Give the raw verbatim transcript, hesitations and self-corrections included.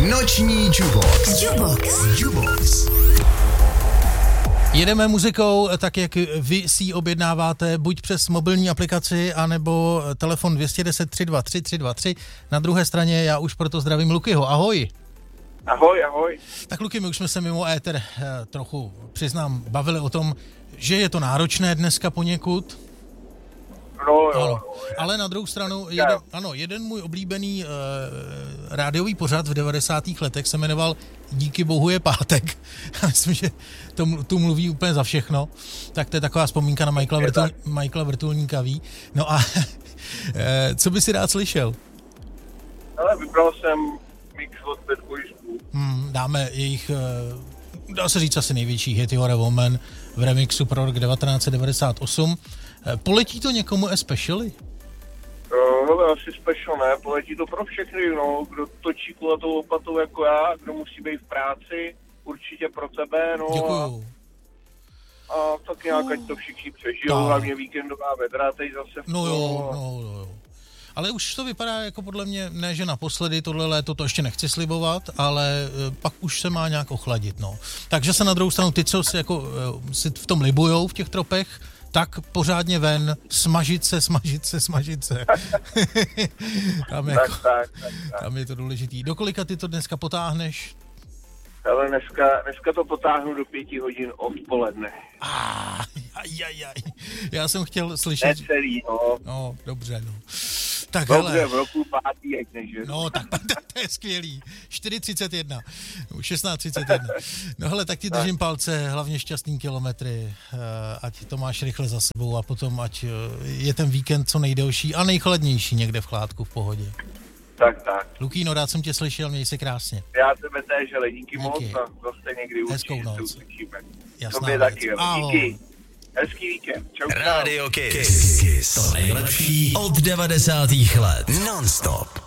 Noční Jubox. Jubox. Jubox. Jedeme muzikou tak, jak vy si ji objednáváte, buď přes mobilní aplikaci, anebo telefon dvě deset tři dva tři tři dva tři. Na druhé straně já už proto zdravím Lukyho. Ahoj. Ahoj, ahoj. Tak Luky, my už jsme se mimo éter trochu, přiznám, bavili o tom, že je to náročné dneska poněkud. No, jo, ano. jo. Ale na druhou stranu, jeden, ano, jeden můj oblíbený uh, rádiový pořad v devadesátých letech se jmenoval Díky bohu je pátek. Já myslím, že to, tu mluví úplně za všechno. Tak to je taková vzpomínka na Michaela, Vrtul, Michaela Vrtulníka, ví. No a co by si rád slyšel? Ale vybral jsem mix od Bad Boys Blue. Hmm, dáme jejich, dá se říct, asi největší hit You Are a Woman v remixu pro rok devatenáct set devadesát osm. Poletí to někomu especially? No, asi special ne, poletí to pro všechny, no, kdo točí kulatou lopatou jako já, kdo musí být v práci, určitě pro tebe, no. Děkuju. A, a tak nějak, ať to všichni přežijou, hlavně víkendová vedra, teď zase v No jo, no, no jo. Ale už to vypadá jako podle mě, ne že naposledy, tohle léto to ještě nechci slibovat, ale pak už se má nějak ochladit, no. Takže se na druhou stranu ty, co si, jako, si v tom libujou v těch tropech, tak pořádně ven, smažit se, smažit se, smažit se. tam, jako, tak, tak, tak, tak. tam je to důležitý. Do kolika ty to dneska potáhneš? Ale dneska, dneska to potáhnu do pěti hodin odpoledne. Ah, aj, aj, aj. Já jsem chtěl slyšet... Ne celý, no. No, dobře, no. Tak dobře, hele. v roku pátý, jak než. No, tak, tak to je skvělý. čtyři třicet jedna, šestnáct třicet jedna. No hele, tak ti držím palce, hlavně šťastný kilometry, ať to máš rychle za sebou a potom ať je ten víkend co nejdelší a nejchladnější někde v Chládku v pohodě. Tak, tak. Lukýno, rád jsem tě slyšel, měj se krásně. Já tebe též, ale díky, díky. moc a zase někdy hezkou určitě noc. se uslyšíme. Jasná Tobě věc. taky, jo. Ahoj. Díky. Hezký víkend. Čau. Radio Kiss. To nejlepší od devadesátých let. Non-stop.